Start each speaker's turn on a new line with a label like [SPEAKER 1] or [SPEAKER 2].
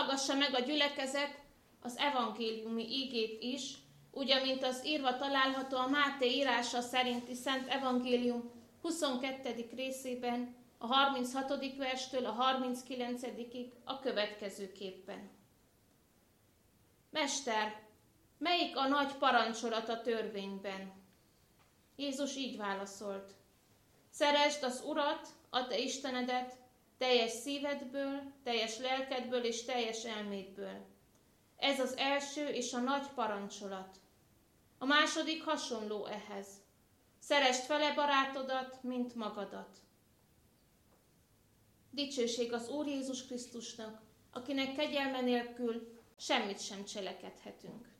[SPEAKER 1] hallgassa meg a gyülekezet az evangéliumi ígét is, úgy, amint az írva található a Máté írása szerinti Szent Evangélium 22. részében, a 36. verstől a 39-ig a következőképpen. Mester, melyik a nagy parancsolat a törvényben? Jézus így válaszolt. Szeresd az Urat, a te Istenedet, teljes szívedből, teljes lelkedből és teljes elmédből. Ez az első és a nagy parancsolat. A második hasonló ehhez. Szeresd fele barátodat, mint magadat. Dicsőség az Úr Jézus Krisztusnak, akinek kegyelme nélkül semmit sem cselekedhetünk.